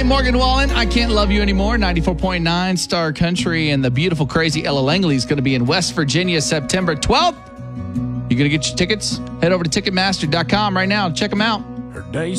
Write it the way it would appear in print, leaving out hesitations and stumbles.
Morgan Wallen, I Can't Love You Anymore, 94.9 Star Country, and the beautiful, crazy Ella Langley is going to be in West Virginia September 12th. You going to get your tickets? Head over to Ticketmaster.com right now. Check them out. Her days